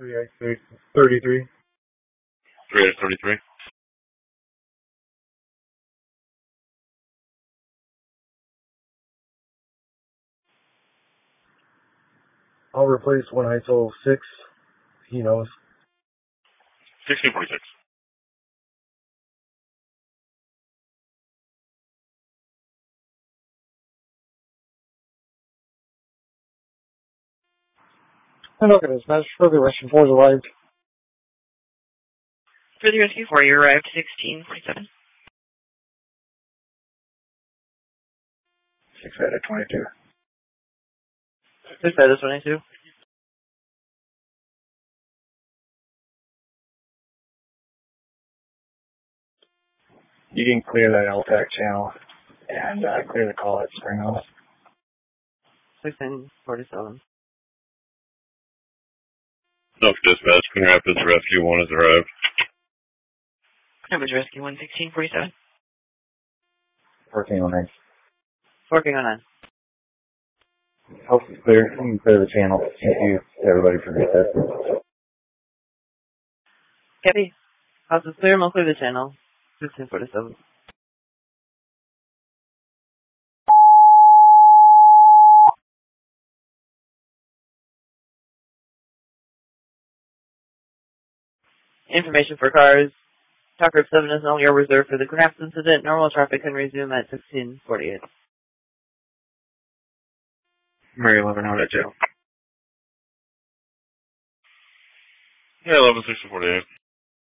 33. 333. I'll replace one ISO 6. He knows. 1646. And look at this message. Further Rescue 4's arrived. Further Rescue 4, you arrived 1647. 6 out of 22. 6 out of 22. You can clear that LTAC channel and clear the call at Springhouse. 1647. Enough dispatch. Grand Rapids Rescue 1 has arrived. Grand Rapids Rescue 1, 1647. 1409. 1409. House is clear. You can clear the channel. Thank you to everybody for the assistance. Copy. House is clear. We'll clear the channel. 1647. Information for cars. Talker 7 is no longer reserved for the Craft incident. Normal traffic can resume at 1648. Mary 11 out at jail. Yeah, 11 1648.